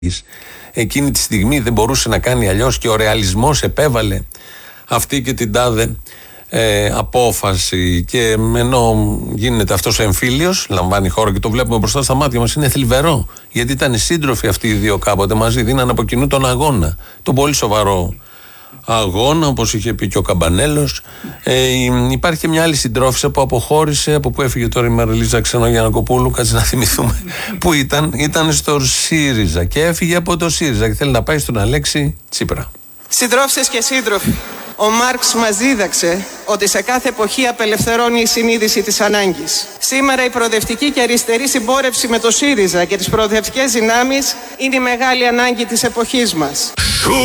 Εκείνη τη στιγμή δεν μπορούσε να κάνει αλλιώς και ο ρεαλισμός επέβαλε αυτή και την τάδε απόφαση. Και ενώ γίνεται αυτός ο εμφύλιος, λαμβάνει χώρο και το βλέπουμε μπροστά στα μάτια μας, είναι θλιβερό. Γιατί ήταν σύντροφοι αυτοί οι δύο κάποτε μαζί, δίνανε από κοινού τον αγώνα. Τον πολύ σοβαρό αγώνα, όπως είχε πει και ο Καμπανέλος. Υπάρχει και μια άλλη συντρόφισσα που αποχώρησε, από που έφυγε τώρα η Μαριλίζα Ξενογιαννακοπούλου, κάτσε να θυμηθούμε, που ήταν στο ΣΥΡΙΖΑ και έφυγε από το ΣΥΡΙΖΑ και θέλει να πάει στον Αλέξη Τσίπρα. Συντρόφισσες και σύντροφοι, ο Μάρξ μας δίδαξε ότι σε κάθε εποχή απελευθερώνει η συνείδηση της ανάγκης. Σήμερα η προοδευτική και αριστερή συμπόρευση με το ΣΥΡΙΖΑ και τις προοδευτικές δυνάμεις είναι η μεγάλη ανάγκη της εποχής μας.